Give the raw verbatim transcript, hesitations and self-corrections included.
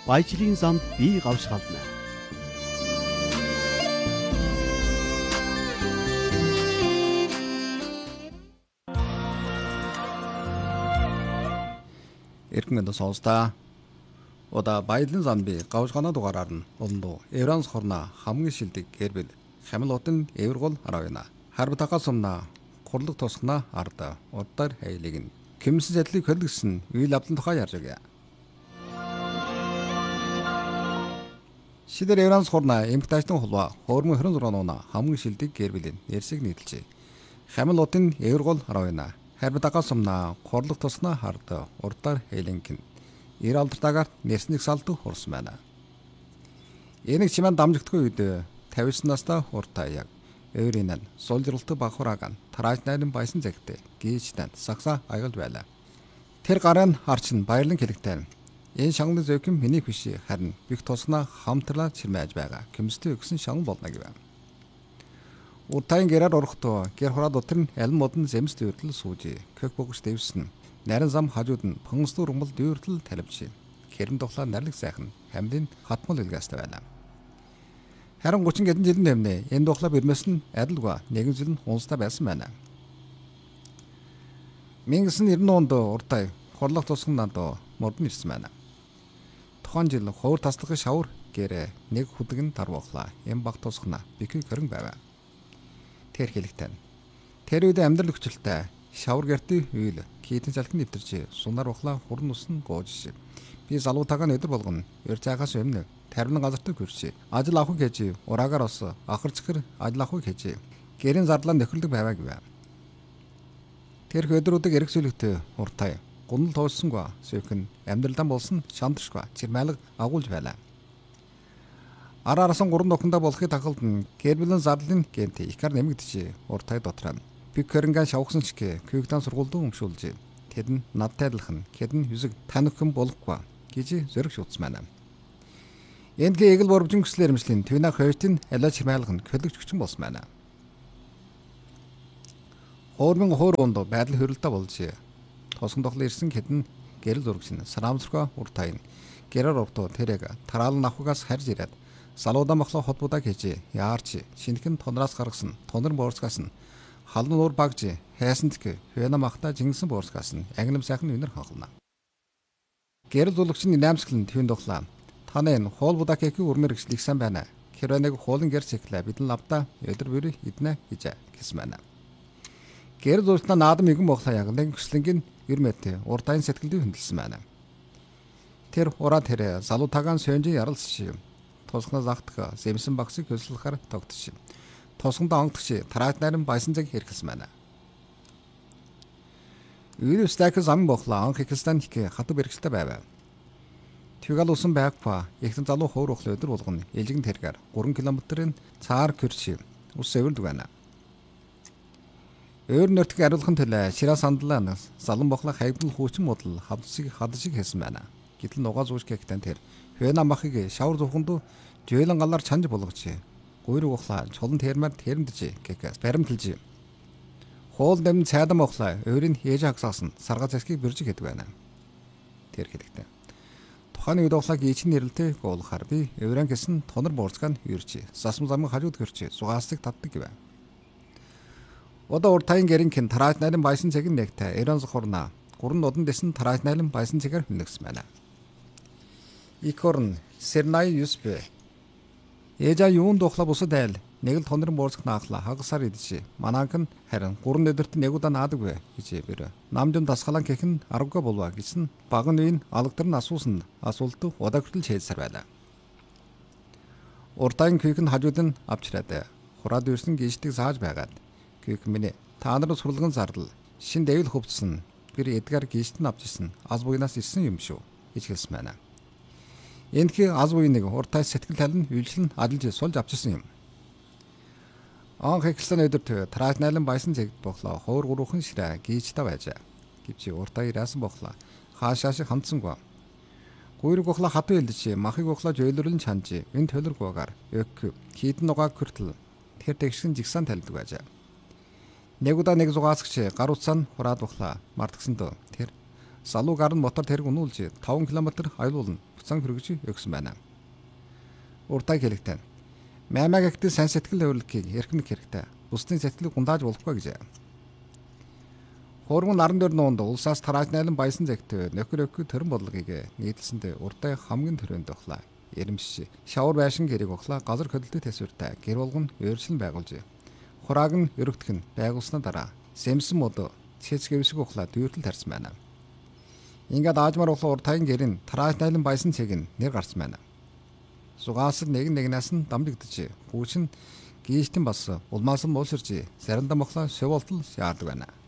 Баяжлын замд бие гавшгална. Эргэн сонсдаа. Ода баялын замд бие гавшгана дугаараар нь олондоо Евранс хорна хамгийн шилдэг гэрбэл Хамилотын эвэргол аравна. Харбатага сумна хурлаг тосгона арда удаар хайлыг нь Кэмсэн задлыг хөлгсөн үйл явдлын тухай ярьж өгье. Шидэр Евранс хорна имптачтын хулва хормон хорон зургана хамгийн шилдэг гэрбэл нэрсэг нийлжээ. Хамилотын эвэргол аравна. Харбатага сумна хурлаг тосгона арда удаар хайлыг нь ир алдартай нэрсник салдуу хурсан байна. Энийг чимээн дамжигдгүй үед тавьсан настай хуртай яг өөрийн нь суулжралтай бахураагаан тарааж найран байсан зэгтээ гීчтэн сагсаа аягалж байлаа. Тэр гарын харчин баярлан хэлэгтэй. Энэ шанганы зөким миний биш харин бих тосгона хамтралаа чирмээж байгаа. Кэмстэй өгсөн шанган болно гэв. Уртайн гэрээр орохдоо гэр хураад утар нь аль модон зэмс дүүртэл сууж кök богш дэвсэн. Нарийн зам хажууд нь пхонстуу rumбал дүүртэл талбж. Хэрэм тухлаа нарлаг сайхан хамдын хатмал илгээстэй байна. Харин гучин гэдэн жилийн өмнө энэ тухлаа бэрмэс нь адилгүй нэгэн жил нь унстай байсан байна. Мингсэн нэрнэ онд уртай хурлах тусган надад модон ирсэн байна. Тухайн жил ховор таслагын шавар гэрээ нэг хүдэг нь тарвуулаа. Эм баг тусгана бикүй хөрөнгө байв. Тэр хэлэгтэн. Тэр үед амьдрал хүчлээ шавар гэртий үйл хийдэн залхин нэвтэрч сунаар ухлаа хурн усан гоож. Би залуутаага өдөр болгоно. Ер цаагаас өмнө тарвин газартаа гүрчээ. Ажил авах гэж ураагаар ос ахар цэхэр ажил авах гэж гэрийн зардлаа нөхөрлөг байваа гэв. Тэр өдрүүдэг эргэсүүлэгтэй уртай гунал туусангүй сөөхөн амьдралдан болсон шантаршгүй чирмайлаг агуулж байлаа. Араарсан гурван нөхөндө болохыг тахалд нь гэрбэлэн зардлын гэнт ихар нэмэгдэж уртай дотроо би хөрөнгө шавхсан чиг күйгдэн сургуульд өмшүүлж тэд нь надтай адилхан хэдэн хүсэг танихын болохгүй гэж зөрөг шуудсан байна. Эндгээ эгэл борбжин хүслэр эмчлийн твинах хоёртын алиа чимайлганд хөлөгч хүчин болсон байна. Хоормын хоор гонд байдал хөрөлтөй болж тосгон тоглон ирсэн хэдэн гэрэл зурагчин сарамзрхоо уртайн гэрээр овтоо тэрэг тараалан авахгаас харж ирээд салуудан махлаа хотбудаа гэж яарч шинхэн тонроос гаргасан тонор боорцгаас нь халан уур багж хайсанд к хөөна махта жингсэн боорцгаас нь ангинам сайхан үнэр хангална. Гэрэл зурагчин наймсгалын твин тоглоо таны энэ хоол будаакийг үрмэр гислэгсэн байна. Хэрвээ хоолн гэр цэглээ бидэн лавда өдөр бүр иднэ гэж хэлсэн байна. Гэр зуртна наадам игэн бохлаа яг нэг хүслэнгийн юрмэт урдайн сэтгэлд хөндлөсөн байна. Тэр ураа тэр залуутагаан сөнжин яралсч тосгоноос ахтах зэмсэн багсыг хөслөхөр тогтчих. Тосгонд онгдогч тараат нарийн байсан цаг хэрхэлсэн байна. Үйрөстэйг зам бохлаа анх ихстан их хату бэрхсэлтэй байв. Тэгэл усан байгпа ихтэн залуу хоор ухлаа өдөр болгоно элгэн тэргээр гурван километрын цаар кэрч ус эвэрлдэг байна. Өөр нөртг ариулахын төлөө шира сандлаа залан бохлаа хайгдал хуучин модал хавцыг хадшиг хийсэн байна. Гэтэл нугаа зүүж гэхтэн тэр хөөна махыг шавар зүхэнд жөөлөн галаар чанж болгож гуйруу ухлаа чулан тэрмээр тэрэндэж гэх баримталж. Хоол дэм цайдан бохлаа өөрийн ээж хагсаасан сарга засгийг бэржиг хийдэг байна. Тэр хэлэхдээ тухайн үед ухлаа гीчин нэрэлтэй гуулахаар би евран гэсэн тонор боорцгаан юрч засам замын хажууд хөрч зугаастыг татдаг гэв. Одоо уртайн гэринхэн тарааж найран байсан цаг нэгтэй Эрон зохорна гурван нодон дэсэн тарааж найран байсан цагаар хүнлэгсэн байна. Икорн Сернай юспэ ээжа юун духла бусад айл нэг л тонор боорцг наахла хагасаар идэж мананхан харин гурван өдөрт нэг удаа наадаг вэ гэж бэр намжин тасгалан гэхэн аргагүй болва гэсэн багын үеийн алгадэр нь асуусан асуулт удаа хүртэл чийдсаар байлаа. Уртайн күйк нь хажууд нь авчраад хураад ирсэн гişдэг зааж байгаад күйк минь та нар сурлагын зардал шин дэвл хөвцсөн гэр эдгар гişт нь авчихсан аз буйнаас ирсэн юм шүү гэж хэлсэн байна. Эндхий аз буйныг уртай сэтгэл талын үйлчлэн адилж сулж авчихсан юм. Анх ихсэн өдөрт тарааж найлан байсан зэгд бохлоо хоор гурван ширээ гişтэй байж гэвч уртай ирсэн бохлоо хаашааш хандсангүй. Гуйрыг бохлоо хатуу элдэж махыг бохлоо жөөлөрлөн чанж энэ төлөргүйгээр ök хийдэн нугаа хүртэл тэр тэгшин жигсан талдаг байж. Нэг удаа нэг зугаасгч гар утсаа хураад бохлоо мартгсан дөө тэр залуу гар нь мотор тэрэг унуулж таван километр аюулуулна буцаан хүргэж өгсөн байна. Уртай хэлэгтэй. Маймаг ихтэй сайн сэтгэл хөдлөлтийг эрхнэх хэрэгтэй. Бусдын сэтгэлийг гундааж болохгүй гэж. Хөргөн наран дээр нуунд улсаас тарааж найлан баясан зэгтээ нөхөр ök төрөн бодлогыг нийтлсэндээ уртай хамгийн төрөнд ухлаа. Ярэмш шавар байшин гэрэг ухлаа газар хөдөлтөд тэсвэртэй гэр болгон өөрчлөн байгуулж. Хурааг нь өргөдөх нь байгуулсны дараа сэмсэн мод цэцгэвсэг ухлаа дүүртэл тарьсан байна. Ингээд аажмаар ухлаа уртайгийн гэрэн тарааж найлан баясан цэг нь нэр гарсан байна. Сугаас нэг нэгнээс нь дамжигдчих. Хүүчин гийштэн бас улмаас нь муулширч заримдаа мохлоо шоволтол шаарддаг байна.